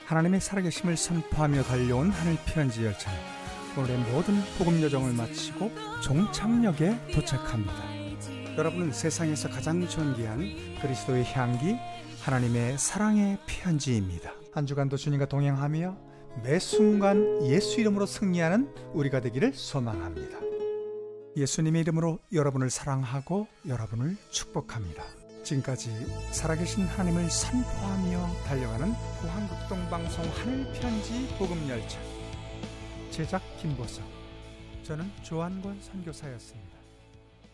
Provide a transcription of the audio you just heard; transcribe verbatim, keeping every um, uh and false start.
하나님의 살아계심을 선포하며 달려온 하늘 편지 열차는 오늘의 모든 복음 여정을 마치고 종착역에 도착합니다. 여러분은 세상에서 가장 존귀한 그리스도의 향기, 하나님의 사랑의 편지입니다. 한 주간도 주님과 동행하며 매 순간 예수 이름으로 승리하는 우리가 되기를 소망합니다. 예수님의 이름으로 여러분을 사랑하고 여러분을 축복합니다. 지금까지 살아계신 하나님을 선포하며 달려가는 구한극동방송 하늘편지 복음열차, 제작 김보석, 저는 조한권 선교사였습니다.